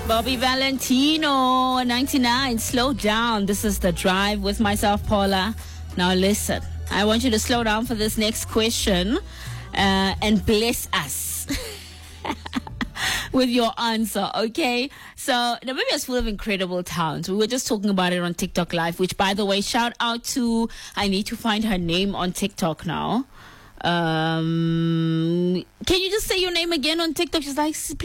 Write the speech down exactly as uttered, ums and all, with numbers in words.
Bobby Valentino, ninety-nine. Slow down. This is The Drive with myself, Paula. Now listen, I want you to slow down for this next question uh, and bless us with your answer, okay? So Namibia is full of incredible towns. We were just talking about it on TikTok Live, which, by the way, shout out to, I need to find her name on TikTok now. Um, can you just say your name again on TikTok? She's like,